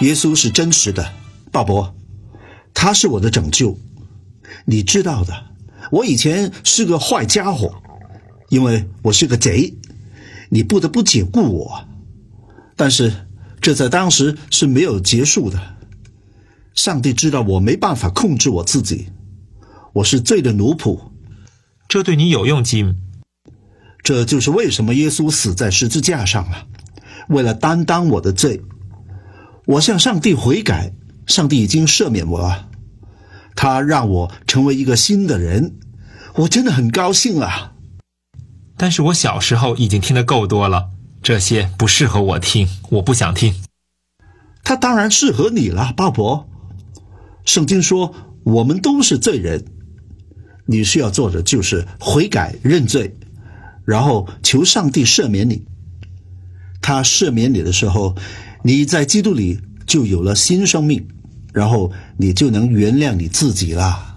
耶稣是真实的，鲍勃，他是我的拯救。你知道的，我以前是个坏家伙，因为我是个贼，你不得不解雇我。但是这在当时是没有结束的。上帝知道我没办法控制我自己，我是罪的奴仆。 这对你有用，吉姆。 这就是为什么耶稣死在十字架上了，为了担当我的罪。我向上帝悔改，上帝已经赦免我了，他让我成为一个新的人，我真的很高兴啊。 但是我小时候已经听得够多了，这些不适合我听，我不想听。 他当然适合你了，鲍勃。圣经说我们都是罪人，你需要做的就是悔改认罪，然后求上帝赦免你。他赦免你的时候，你在基督里就有了新生命，然后你就能原谅你自己了。